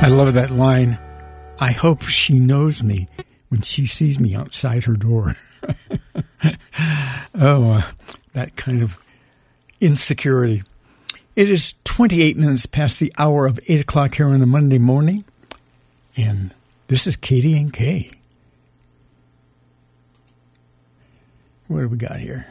I love that line. I hope she knows me when she sees me outside her door. That kind of insecurity. It is 28 minutes past the hour of 8 o'clock here on a Monday morning. And this is KDNK. What do we got here?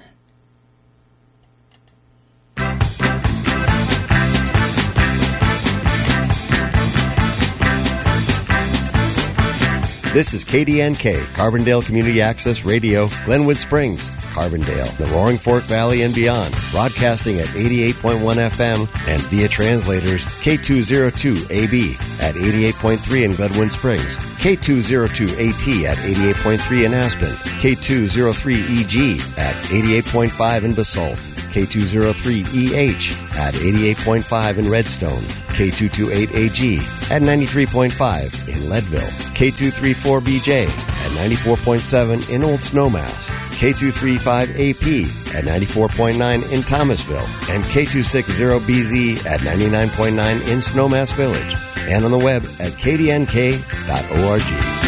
This is KDNK, Carbondale Community Access Radio, Glenwood Springs, Carbondale, the Roaring Fork Valley and beyond, broadcasting at 88.1 FM and via translators K202AB at 88.3 in Glenwood Springs, K202AT at 88.3 in Aspen, K203EG at 88.5 in Basalt, K203EH at 88.5 in Redstone, K228AG at 93.5 in Leadville, K234BJ at 94.7 in Old Snowmass, K235AP at 94.9 in Thomasville, and K260BZ at 99.9 in Snowmass Village, and on the web at kdnk.org.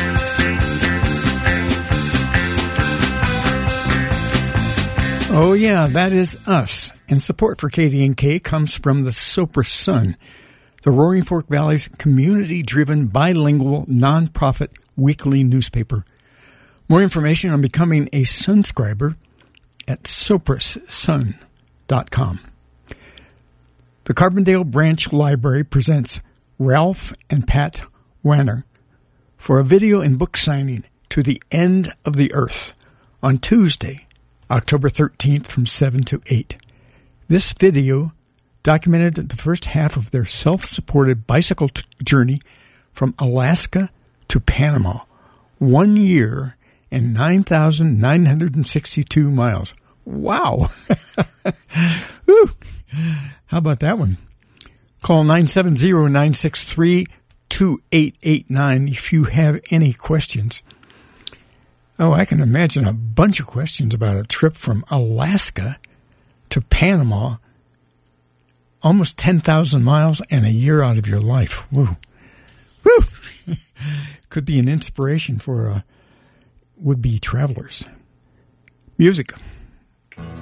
Oh, yeah, that is us. And support for KDNK comes from the Sopris Sun, the Roaring Fork Valley's community-driven, bilingual, nonprofit weekly newspaper. More information on becoming a Sunscriber at soprissun.com. The Carbondale Branch Library presents Ralph and Pat Wanner for a video and book signing to The End of the Earth on Tuesday, October 13th from 7 to 8. This video documented the first half of their self-supported bicycle journey from Alaska to Panama, 1 year and 9,962 miles. Wow! Woo. How about that one? Call 970-963-2889 if you have any questions. Oh, I can imagine a bunch of questions about a trip from Alaska to Panama, almost 10,000 miles and a year out of your life. Woo. Woo. Could be an inspiration for would-be travelers. Music.